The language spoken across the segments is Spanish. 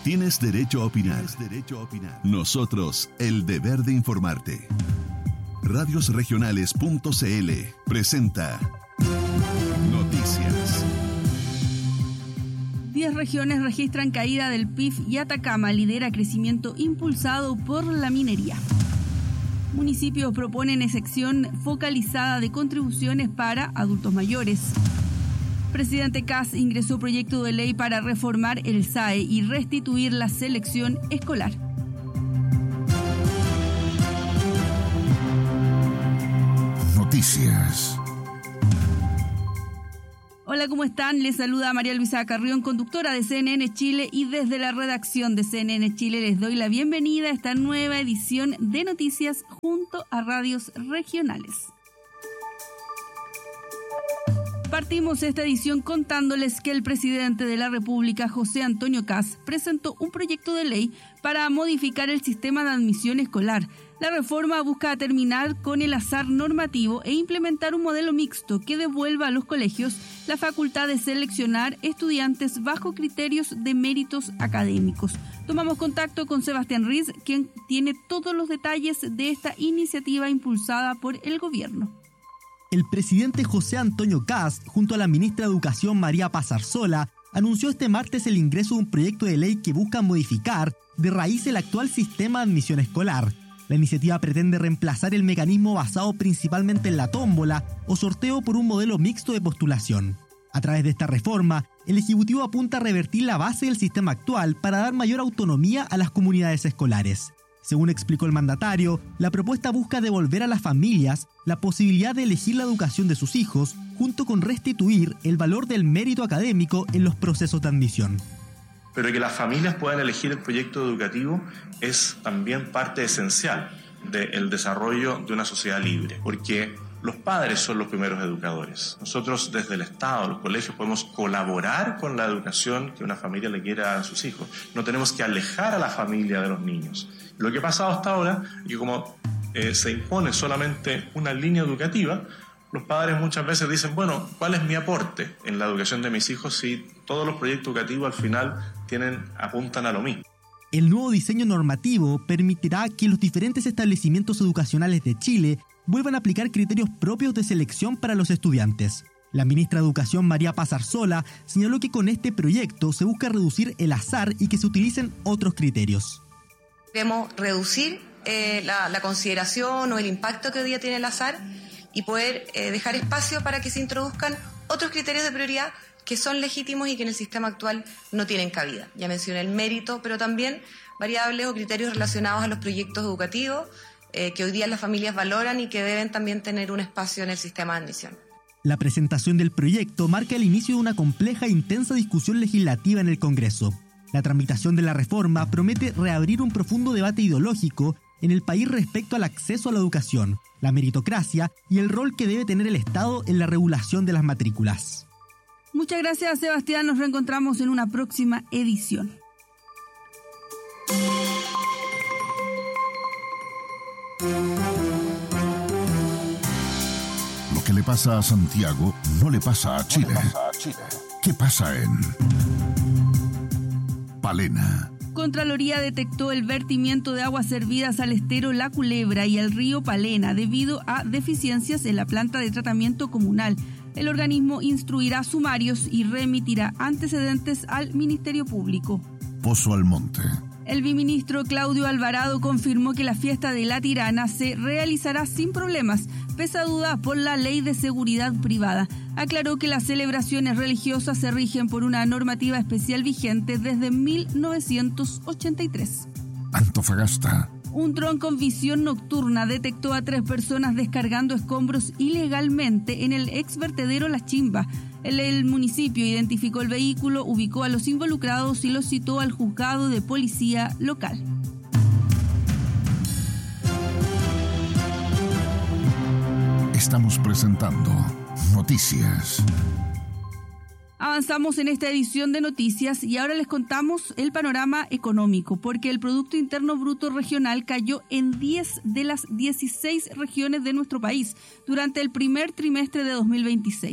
Tienes derecho a opinar. Nosotros, el deber de informarte. Radiosregionales.cl presenta Noticias. 10 regiones registran caída del PIB y Atacama lidera crecimiento impulsado por la minería. Municipios proponen excepción focalizada de contribuciones para adultos mayores. Presidente Kast ingresó proyecto de ley para reformar el SAE y restituir la selección escolar. Noticias. Hola, ¿cómo están? Les saluda María Luisa Carrión, conductora de CNN Chile, y desde la redacción de CNN Chile les doy la bienvenida a esta nueva edición de Noticias junto a Radios Regionales. Partimos esta edición contándoles que el presidente de la República, José Antonio Kast, presentó un proyecto de ley para modificar el sistema de admisión escolar. La reforma busca terminar con el azar normativo e implementar un modelo mixto que devuelva a los colegios la facultad de seleccionar estudiantes bajo criterios de méritos académicos. Tomamos contacto con Sebastián Riz, quien tiene todos los detalles de esta iniciativa impulsada por el gobierno. El presidente José Antonio Kast, junto a la ministra de Educación María Paz Arzola, anunció este martes el ingreso de un proyecto de ley que busca modificar de raíz el actual sistema de admisión escolar. La iniciativa pretende reemplazar el mecanismo basado principalmente en la tómbola o sorteo por un modelo mixto de postulación. A través de esta reforma, el Ejecutivo apunta a revertir la base del sistema actual para dar mayor autonomía a las comunidades escolares. Según explicó el mandatario, la propuesta busca devolver a las familias la posibilidad de elegir la educación de sus hijos, junto con restituir el valor del mérito académico en los procesos de admisión. Pero que las familias puedan elegir el proyecto educativo es también parte esencial del desarrollo de una sociedad libre, porque los padres son los primeros educadores. Nosotros desde el Estado, los colegios, podemos colaborar con la educación que una familia le quiera a sus hijos. No tenemos que alejar a la familia de los niños. Lo que ha pasado hasta ahora es que como se impone solamente una línea educativa, los padres muchas veces dicen, bueno, ¿cuál es mi aporte en la educación de mis hijos si todos los proyectos educativos al final apuntan a lo mismo? El nuevo diseño normativo permitirá que los diferentes establecimientos educacionales de Chile vuelvan a aplicar criterios propios de selección para los estudiantes. La ministra de Educación María Paz Arzola señaló que con este proyecto se busca reducir el azar y que se utilicen otros criterios. Queremos reducir la consideración o el impacto que hoy día tiene el azar y poder dejar espacio para que se introduzcan otros criterios de prioridad que son legítimos y que en el sistema actual no tienen cabida. Ya mencioné el mérito, pero también variables o criterios relacionados a los proyectos educativos que hoy día las familias valoran y que deben también tener un espacio en el sistema de admisión. La presentación del proyecto marca el inicio de una compleja e intensa discusión legislativa en el Congreso. La tramitación de la reforma promete reabrir un profundo debate ideológico en el país respecto al acceso a la educación, la meritocracia y el rol que debe tener el Estado en la regulación de las matrículas. Muchas gracias, Sebastián. Nos reencontramos en una próxima edición. Lo que le pasa a Santiago no le pasa a Chile. ¿Qué pasa en Palena? Contraloría detectó el vertimiento de aguas servidas al estero La Culebra y al río Palena debido a deficiencias en la planta de tratamiento comunal. El organismo instruirá sumarios y remitirá antecedentes al Ministerio Público. Pozo Almonte. El viceministro Claudio Alvarado confirmó que la fiesta de La Tirana se realizará sin problemas, pese a dudas por la Ley de Seguridad Privada. Aclaró que las celebraciones religiosas se rigen por una normativa especial vigente desde 1983. Antofagasta. Un dron con visión nocturna detectó a 3 personas descargando escombros ilegalmente en el ex vertedero La Chimba. El municipio identificó el vehículo, ubicó a los involucrados y los citó al juzgado de policía local. Estamos presentando Noticias. Avanzamos en esta edición de Noticias y ahora les contamos el panorama económico, porque el Producto Interno Bruto Regional cayó en 10 de las 16 regiones de nuestro país durante el primer trimestre de 2026.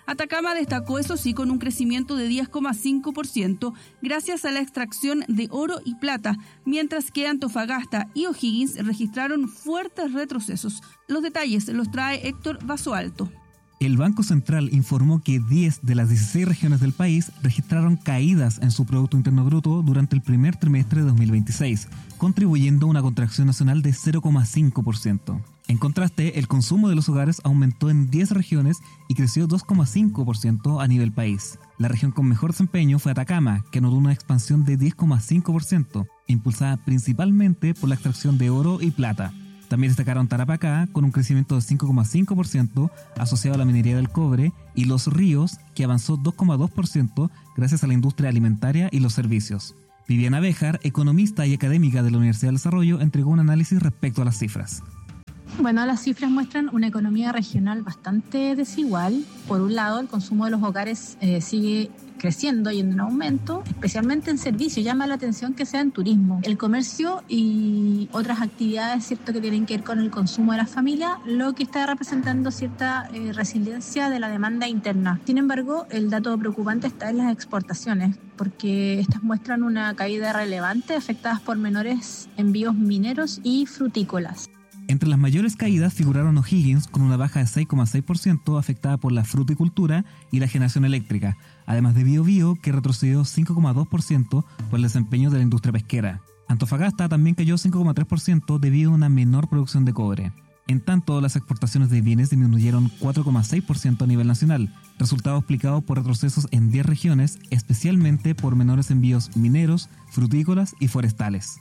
Atacama destacó, eso sí, con un crecimiento de 10,5% gracias a la extracción de oro y plata, mientras que Antofagasta y O'Higgins registraron fuertes retrocesos. Los detalles los trae Héctor Basoalto. El Banco Central informó que 10 de las 16 regiones del país registraron caídas en su Producto Interno Bruto durante el primer trimestre de 2026, contribuyendo a una contracción nacional de 0,5%. En contraste, el consumo de los hogares aumentó en 10 regiones y creció 2,5% a nivel país. La región con mejor desempeño fue Atacama, que anotó una expansión de 10,5%, impulsada principalmente por la extracción de oro y plata. También destacaron Tarapacá, con un crecimiento de 5,5% asociado a la minería del cobre, y Los Ríos, que avanzó 2,2% gracias a la industria alimentaria y los servicios. Viviana Béjar, economista y académica de la Universidad del Desarrollo, entregó un análisis respecto a las cifras. Bueno, las cifras muestran una economía regional bastante desigual. Por un lado, el consumo de los hogares sigue creciendo y en aumento, especialmente en servicios. Llama la atención que sea en turismo. El comercio y otras actividades, cierto, que tienen que ver con el consumo de las familias, lo que está representando cierta resiliencia de la demanda interna. Sin embargo, el dato preocupante está en las exportaciones, porque estas muestran una caída relevante afectadas por menores envíos mineros y frutícolas. Entre las mayores caídas figuraron O'Higgins, con una baja de 6,6% afectada por la fruticultura y la generación eléctrica, además de Biobío, que retrocedió 5,2% por el desempeño de la industria pesquera. Antofagasta también cayó 5,3% debido a una menor producción de cobre. En tanto, las exportaciones de bienes disminuyeron 4,6% a nivel nacional, resultado explicado por retrocesos en 10 regiones, especialmente por menores envíos mineros, frutícolas y forestales.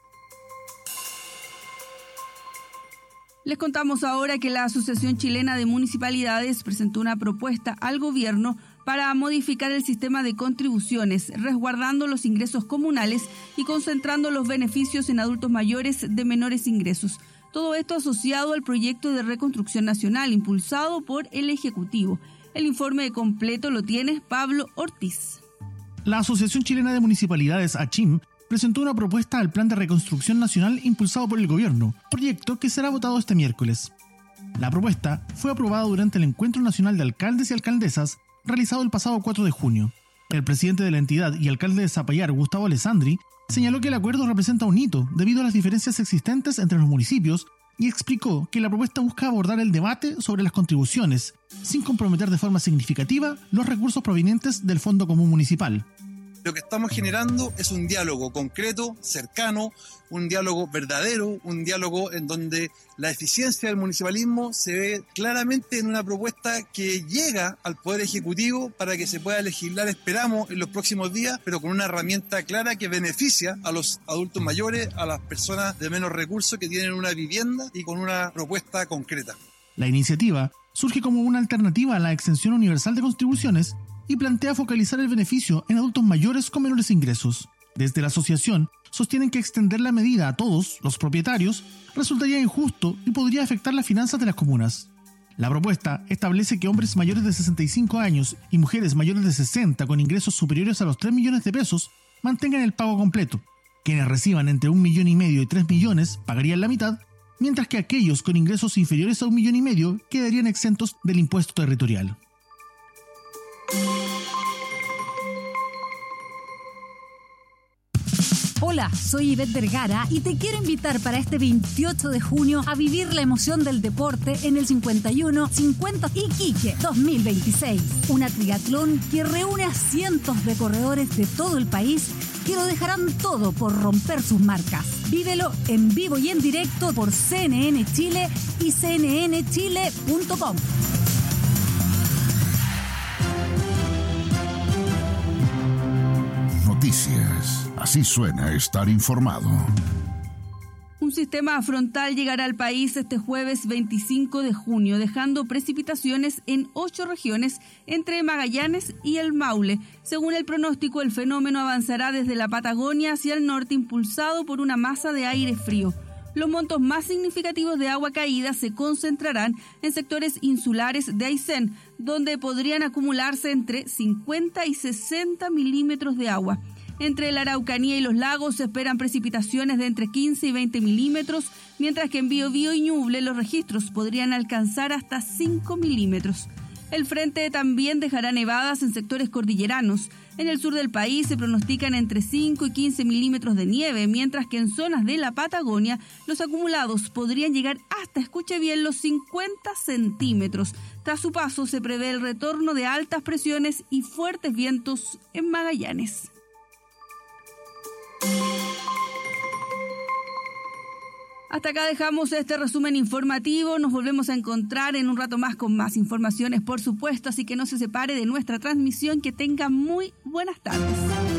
Les contamos ahora que la Asociación Chilena de Municipalidades presentó una propuesta al gobierno para modificar el sistema de contribuciones, resguardando los ingresos comunales y concentrando los beneficios en adultos mayores de menores ingresos. Todo esto asociado al proyecto de reconstrucción nacional impulsado por el Ejecutivo. El informe completo lo tiene Pablo Ortiz. La Asociación Chilena de Municipalidades, ACHIM, presentó una propuesta al Plan de Reconstrucción Nacional impulsado por el gobierno, proyecto que será votado este miércoles. La propuesta fue aprobada durante el Encuentro Nacional de Alcaldes y Alcaldesas realizado el pasado 4 de junio. El presidente de la entidad y alcalde de Zapallar, Gustavo Alessandri, señaló que el acuerdo representa un hito debido a las diferencias existentes entre los municipios y explicó que la propuesta busca abordar el debate sobre las contribuciones, sin comprometer de forma significativa los recursos provenientes del Fondo Común Municipal. Lo que estamos generando es un diálogo concreto, cercano, un diálogo verdadero, un diálogo en donde la eficiencia del municipalismo se ve claramente en una propuesta que llega al Poder Ejecutivo para que se pueda legislar, esperamos, en los próximos días, pero con una herramienta clara que beneficia a los adultos mayores, a las personas de menos recursos que tienen una vivienda y con una propuesta concreta. La iniciativa surge como una alternativa a la exención universal de contribuciones y plantea focalizar el beneficio en adultos mayores con menores ingresos. Desde la asociación sostienen que extender la medida a todos los propietarios resultaría injusto y podría afectar las finanzas de las comunas. La propuesta establece que hombres mayores de 65 años y mujeres mayores de 60 con ingresos superiores a los 3 millones de pesos mantengan el pago completo. Quienes reciban entre 1,5 millones y 3 millones pagarían la mitad, mientras que aquellos con ingresos inferiores a 1,5 millones quedarían exentos del impuesto territorial. Hola, soy Ivette Vergara y te quiero invitar para este 28 de junio a vivir la emoción del deporte en el 51 50 Iquique 2026. Una triatlón que reúne a cientos de corredores de todo el país que lo dejarán todo por romper sus marcas. Vívelo en vivo y en directo por CNN Chile y cnnchile.com. Noticias. Así suena estar informado. Un sistema frontal llegará al país este jueves 25 de junio, dejando precipitaciones en 8 regiones entre Magallanes y el Maule. Según el pronóstico, el fenómeno avanzará desde la Patagonia hacia el norte, impulsado por una masa de aire frío. Los montos más significativos de agua caída se concentrarán en sectores insulares de Aysén, donde podrían acumularse entre 50 y 60 milímetros de agua. Entre la Araucanía y los lagos se esperan precipitaciones de entre 15 y 20 milímetros, mientras que en Biobío y Ñuble los registros podrían alcanzar hasta 5 milímetros. El frente también dejará nevadas en sectores cordilleranos. En el sur del país se pronostican entre 5 y 15 milímetros de nieve, mientras que en zonas de la Patagonia los acumulados podrían llegar hasta, escuche bien, los 50 centímetros. Tras su paso se prevé el retorno de altas presiones y fuertes vientos en Magallanes. Hasta acá dejamos este resumen informativo. Nos volvemos a encontrar en un rato más con más informaciones, por supuesto, así que no se separe de nuestra transmisión. Que tenga muy buenas tardes.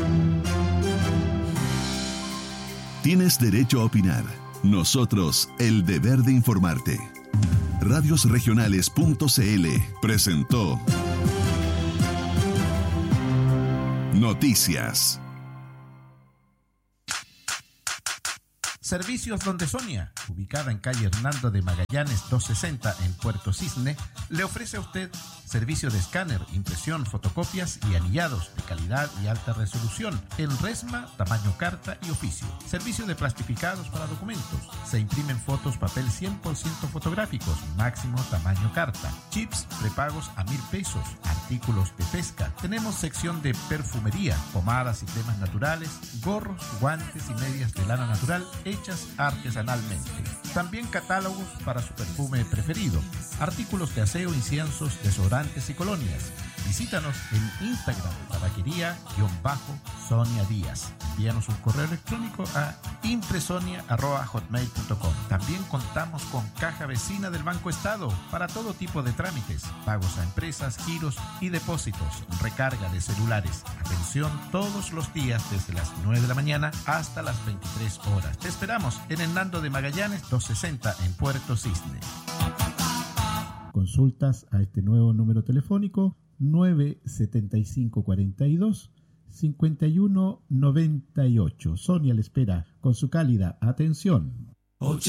Tienes derecho a opinar. Nosotros, el deber de informarte. Radiosregionales.cl presentó Noticias. Servicios Donde Sonia, ubicada en calle Hernando de Magallanes 260 en Puerto Cisne, le ofrece a usted servicio de escáner, impresión, fotocopias y anillados de calidad y alta resolución en resma, tamaño carta y oficio. Servicio de plastificados para documentos. Se imprimen fotos papel 100% fotográficos, máximo tamaño carta. Chips prepagos a 1,000 pesos. Artículos de pesca. Tenemos sección de perfumería, pomadas y cremas naturales, gorros, guantes y medias de lana natural hechas artesanalmente. También catálogos para su perfume preferido, artículos de aseo, inciensos, desodorantes y colonias. Visítanos en Instagram, tabaquería_Sonia Díaz. Envíanos un correo electrónico a impresonia@hotmail.com. También contamos con caja vecina del Banco Estado para todo tipo de trámites, pagos a empresas, giros y depósitos, recarga de celulares. Atención todos los días desde las 9 de la mañana hasta las 23 horas. Te esperamos en Hernando de Magallanes 260 en Puerto Cisne. Consultas a este nuevo número telefónico 97542-5198. Sonia le espera con su cálida atención.